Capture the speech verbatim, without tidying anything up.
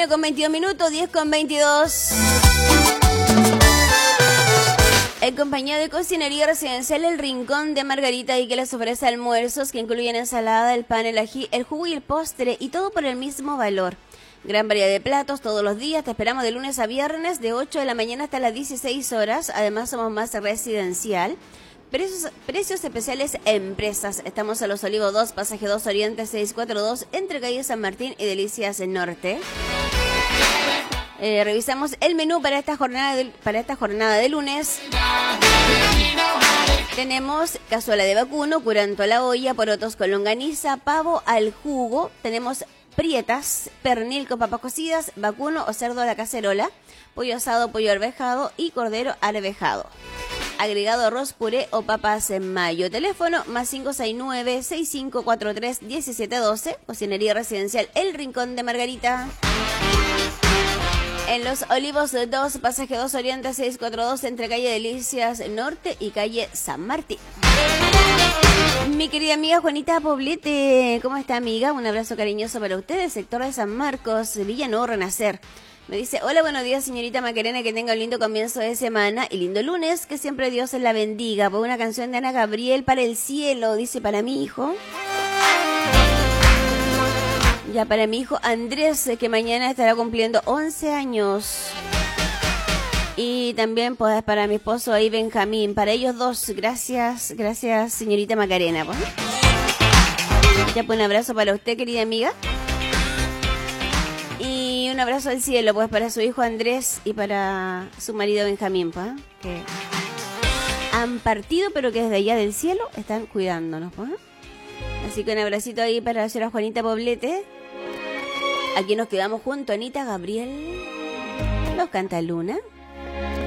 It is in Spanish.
mañana con veintidós minutos, diez con veintidós. En compañía de Cocinería Residencial El Rincón de Margarita, y que les ofrece almuerzos que incluyen ensalada, el pan, el ají, el jugo y el postre, y todo por el mismo valor. Gran variedad de platos todos los días. Te esperamos de lunes a viernes de ocho de la mañana hasta las dieciséis horas. Además somos más residencial. Precios, precios especiales empresas. Estamos a Los Olivos dos, Pasaje dos Oriente seiscientos cuarenta y dos, entre calle San Martín y Delicias Norte. Eh, revisamos el menú para esta jornada de, para esta jornada de lunes. Tenemos cazuela de vacuno, curanto a la olla, porotos con longaniza, pavo al jugo. Tenemos prietas, pernil con papas cocidas, vacuno o cerdo a la cacerola, pollo asado, pollo arvejado y cordero arvejado. Agregado arroz, puré o papas en mayo. Teléfono más cinco seis nueve, seis cinco cuatro tres, uno siete uno dos. Cocinería Residencial El Rincón de Margarita. En Los Olivos dos, Pasaje dos Oriente seiscientos cuarenta y dos, entre calle Delicias Norte y calle San Martín. Mi querida amiga Juanita Poblete, ¿cómo está, amiga? Un abrazo cariñoso para ustedes, sector de San Marcos, Villa Nuevo Renacer. Me dice, hola, buenos días, señorita Macarena, que tenga un lindo comienzo de semana y lindo lunes, que siempre Dios la bendiga. Por una canción de Ana Gabriel, Para el cielo, dice, para mi hijo. Ya para mi hijo Andrés, que mañana estará cumpliendo once años. Y también pues para mi esposo ahí Benjamín, para ellos dos. Gracias, gracias señorita Macarena. Pues. Ya pues un abrazo para usted, querida amiga. Y un abrazo al cielo pues para su hijo Andrés y para su marido Benjamín, pues, que han partido pero que desde allá del cielo están cuidándonos, pues. Así que un abracito ahí para la señora Juanita Poblete. Aquí nos quedamos junto a Anita Gabriel. Nos canta Luna.